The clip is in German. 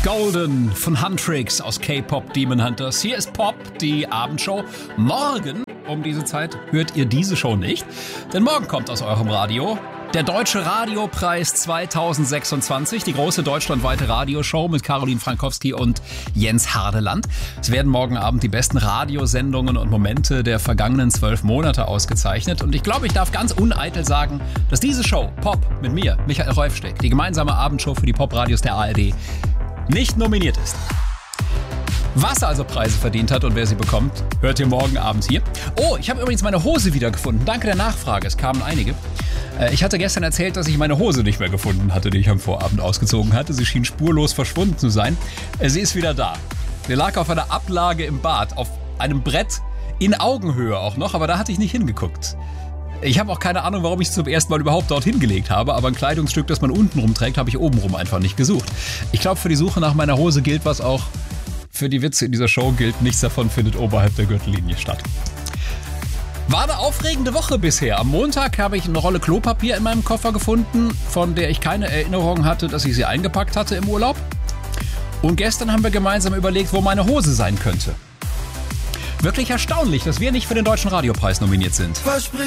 Golden von Huntrix aus K-Pop Demon Hunters. Hier ist Pop, die Abendshow. Morgen um diese Zeit hört ihr diese Show nicht, denn morgen kommt aus eurem Radio der Deutsche Radiopreis 2026, die große deutschlandweite Radioshow mit Caroline Frankowski und Jens Hardeland. Es werden morgen Abend die besten Radiosendungen und Momente der vergangenen 12 Monate ausgezeichnet. Und ich glaube, ich darf ganz uneitel sagen, dass diese Show, Pop, mit mir, Michael Räufsteck, die gemeinsame Abendshow für die Popradios der ARD, nicht nominiert ist. Was also Preise verdient hat und wer sie bekommt, hört ihr morgen Abend hier. Oh, ich habe übrigens meine Hose wiedergefunden. Danke der Nachfrage, es kamen einige. Ich hatte gestern erzählt, dass ich meine Hose nicht mehr gefunden hatte, die ich am Vorabend ausgezogen hatte. Sie schien spurlos verschwunden zu sein. Sie ist wieder da. Sie lag auf einer Ablage im Bad, auf einem Brett in Augenhöhe auch noch, aber da hatte ich nicht hingeguckt. Ich habe auch keine Ahnung, warum ich es zum ersten Mal überhaupt dort hingelegt habe, aber ein Kleidungsstück, das man unten rumträgt, habe ich obenrum einfach nicht gesucht. Ich glaube, für die Suche nach meiner Hose gilt, was auch für die Witze in dieser Show gilt. Nichts davon findet oberhalb der Gürtellinie statt. War eine aufregende Woche bisher. Am Montag habe ich eine Rolle Klopapier in meinem Koffer gefunden, von der ich keine Erinnerung hatte, dass ich sie eingepackt hatte im Urlaub. Und gestern haben wir gemeinsam überlegt, wo meine Hose sein könnte. Wirklich erstaunlich, dass wir nicht für den Deutschen Radiopreis nominiert sind.